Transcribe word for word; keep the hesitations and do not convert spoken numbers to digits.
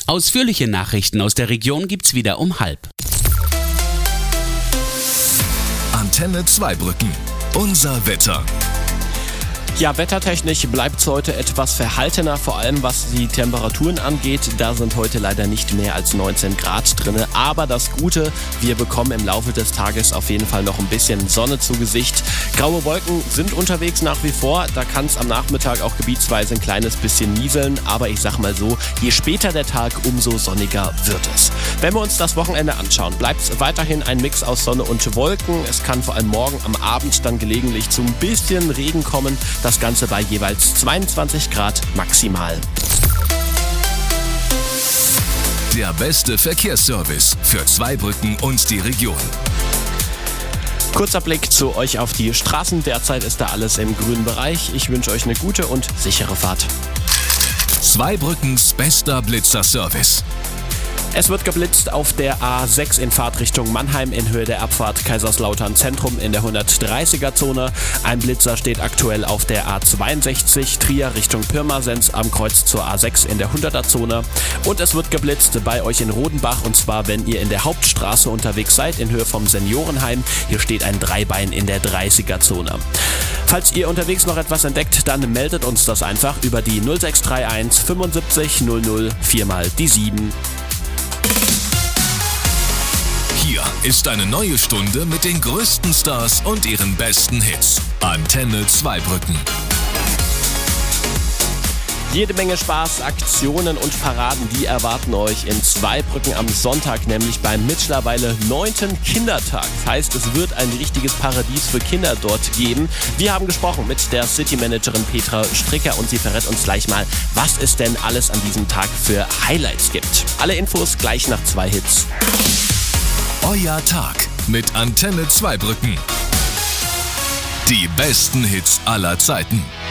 Ausführliche Nachrichten aus der Region gibt's wieder um halb. Antenne Zweibrücken. Unser Wetter. Ja, wettertechnisch bleibt es heute etwas verhaltener, vor allem was die Temperaturen angeht. Da sind heute leider nicht mehr als neunzehn Grad drin. Aber das Gute, wir bekommen im Laufe des Tages auf jeden Fall noch ein bisschen Sonne zu Gesicht. Graue Wolken sind unterwegs nach wie vor. Da kann es am Nachmittag auch gebietsweise ein kleines bisschen nieseln. Aber ich sag mal so, je später der Tag, umso sonniger wird es. Wenn wir uns das Wochenende anschauen, bleibt es weiterhin ein Mix aus Sonne und Wolken. Es kann vor allem morgen am Abend dann gelegentlich zu ein bisschen Regen kommen. Das Ganze bei jeweils zweiundzwanzig Grad maximal. Der beste Verkehrsservice für Zweibrücken und die Region. Kurzer Blick zu euch auf die Straßen. Derzeit ist da alles im grünen Bereich. Ich wünsche euch eine gute und sichere Fahrt. Zweibrückens bester Blitzerservice. Es wird geblitzt auf der A sechs in Fahrtrichtung Mannheim in Höhe der Abfahrt Kaiserslautern Zentrum in der hundertdreißiger-Zone. Ein Blitzer steht aktuell auf der A zweiundsechzig Trier Richtung Pirmasens am Kreuz zur A sechs in der hunderter-Zone. Und es wird geblitzt bei euch in Rodenbach, und zwar wenn ihr in der Hauptstraße unterwegs seid in Höhe vom Seniorenheim. Hier steht ein Dreibein in der dreißiger-Zone. Falls ihr unterwegs noch etwas entdeckt, dann meldet uns das einfach über die null sechs drei eins fünfundsiebzig null null vier mal die sieben. Hier ist eine neue Stunde mit den größten Stars und ihren besten Hits. Antenne Zweibrücken. Jede Menge Spaß, Aktionen und Paraden, die erwarten euch in Zweibrücken am Sonntag, nämlich beim mittlerweile neunten Kindertag. Das heißt, es wird ein richtiges Paradies für Kinder dort geben. Wir haben gesprochen mit der City-Managerin Petra Stricker und sie verrät uns gleich mal, was es denn alles an diesem Tag für Highlights gibt. Alle Infos gleich nach zwei Hits. Euer Tag mit Antenne Zweibrücken. Die besten Hits aller Zeiten.